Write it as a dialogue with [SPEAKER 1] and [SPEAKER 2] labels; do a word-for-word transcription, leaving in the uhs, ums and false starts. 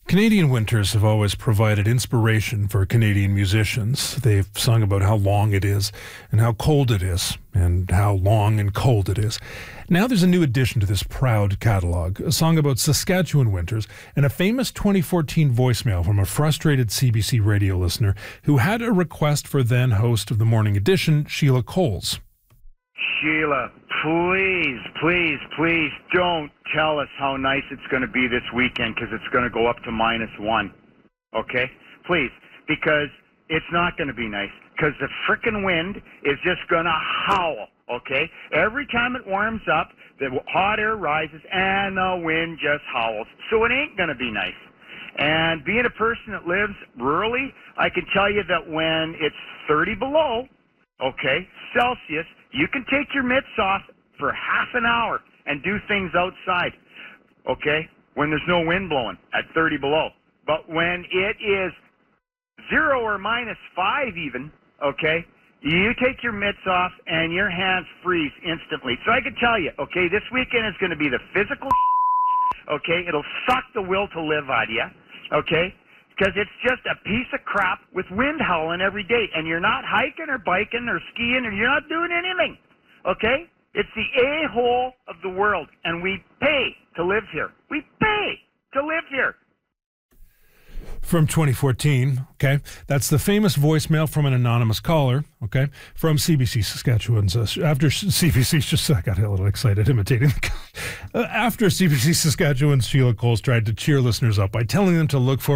[SPEAKER 1] Canadian winters have always provided inspiration for Canadian musicians. They've sung about how long it is and how cold it is and how long and cold it is. Now there's a new addition to this proud catalog, a song about Saskatchewan winters and a famous twenty fourteen voicemail from a frustrated C B C radio listener who had a request for then host of the Morning Edition, Sheila Coles.
[SPEAKER 2] Sheila, please, please, please don't tell us how nice it's going to be this weekend because it's going to go up to minus one. Okay? Please. Because it's not going to be nice because the frickin' wind is just going to howl. Okay? Every time it warms up, the hot air rises and the wind just howls. So it ain't going to be nice. And being a person that lives rurally, I can tell you that when it's thirty below, okay, Celsius, you can take your mitts off for half an hour and do things outside, okay, when there's no wind blowing at thirty below. But when it is zero or minus five even, okay, you take your mitts off and your hands freeze instantly. So I can tell you, okay, this weekend is going to be the physical, okay, it'll suck the will to live out of you, okay, because it's just a piece of crap with wind howling every day, and you're not hiking or biking or skiing, or you're not doing anything, okay? It's the a-hole of the world, and we pay to live here. We pay to live here.
[SPEAKER 1] From twenty fourteen, okay? That's the famous voicemail from an anonymous caller, okay? From C B C Saskatchewan's, uh, after C B C's just, I got a little excited imitating the uh, after C B C Saskatchewan's Sheila Coles tried to cheer listeners up by telling them to look for